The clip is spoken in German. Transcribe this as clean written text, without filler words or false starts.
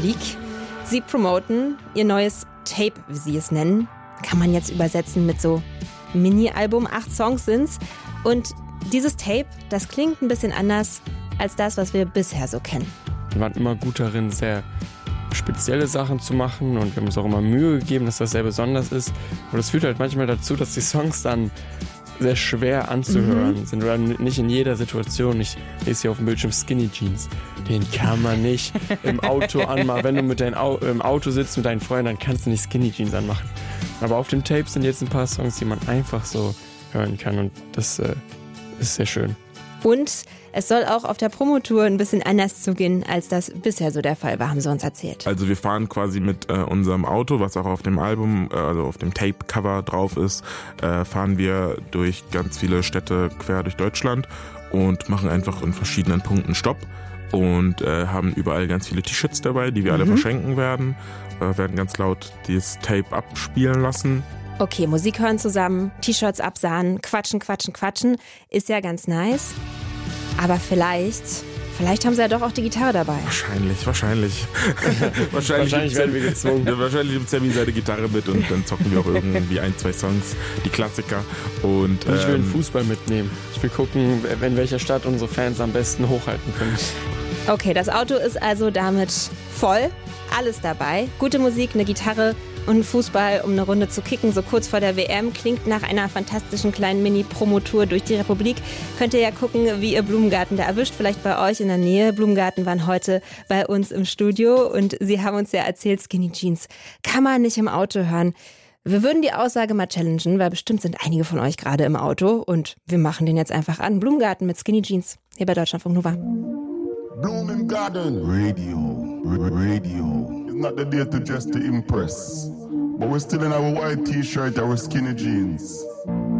Republik. Sie promoten ihr neues Tape, wie sie es nennen. Kann man jetzt übersetzen mit so Mini-Album. 8 Songs sind's. Und dieses Tape, das klingt ein bisschen anders als das, was wir bisher so kennen. Wir waren immer gut darin, sehr spezielle Sachen zu machen und wir haben uns auch immer Mühe gegeben, dass das sehr besonders ist. Und das führt halt manchmal dazu, dass die Songs dann sehr schwer anzuhören sind oder nicht in jeder Situation. Ich lese hier auf dem Bildschirm Skinny Jeans. Den kann man nicht im Auto anmachen. Wenn du im Auto sitzt mit deinen Freunden, dann kannst du nicht Skinny Jeans anmachen. Aber auf dem Tape sind jetzt ein paar Songs, die man einfach so hören kann und das ist sehr schön. Und es soll auch auf der Promotour ein bisschen anders zugehen, als das bisher so der Fall war, haben sie uns erzählt. Also wir fahren quasi mit unserem Auto, was auch auf dem Album, also auf dem Tape-Cover drauf ist, fahren wir durch ganz viele Städte quer durch Deutschland und machen einfach in verschiedenen Punkten Stopp und haben überall ganz viele T-Shirts dabei, die wir alle verschenken werden. Werden ganz laut dieses Tape abspielen lassen. Okay, Musik hören zusammen, T-Shirts absahen, quatschen, ist ja ganz nice. Aber vielleicht haben sie ja doch auch die Gitarre dabei. Wahrscheinlich. Wahrscheinlich werden wir gezwungen. Wahrscheinlich nimmt Sammy seine Gitarre mit und dann zocken wir auch irgendwie 1-2 Songs, die Klassiker. Und ich will den Fußball mitnehmen. Ich will gucken, in welcher Stadt unsere Fans am besten hochhalten können. Okay, das Auto ist also damit voll. Alles dabei. Gute Musik, eine Gitarre und ein Fußball, um eine Runde zu kicken, so kurz vor der WM. Klingt nach einer fantastischen kleinen Mini-Promotour durch die Republik. Könnt ihr ja gucken, wie ihr Blumengarten da erwischt, vielleicht bei euch in der Nähe. Blumengarten waren heute bei uns im Studio und sie haben uns ja erzählt, Skinny Jeans kann man nicht im Auto hören. Wir würden die Aussage mal challengen, weil bestimmt sind einige von euch gerade im Auto und wir machen den jetzt einfach an. Blumengarten mit Skinny Jeans, hier bei Deutschlandfunk Nova. Blumengarten Radio. It's not the day to just to impress, but we're still in our white t-shirt, our skinny jeans.